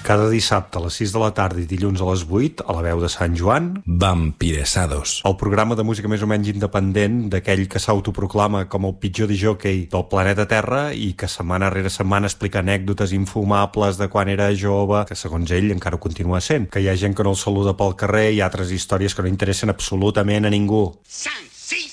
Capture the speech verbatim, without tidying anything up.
Cada dissabte a les sis de la tarda i dilluns a les vuit, a la veu de Sant Joan, Vampiresados. el programa de música més o menys independent d'aquell que s'autoproclama com el pitjor discjòquei del planeta Terra i que setmana rere setmana explica anècdotes infumables de quan era jove, que segons ell encara ho continua sent, que hi ha gent que no el saluda pel carrer i altres històries que no interessen absolutament a ningú. Sang!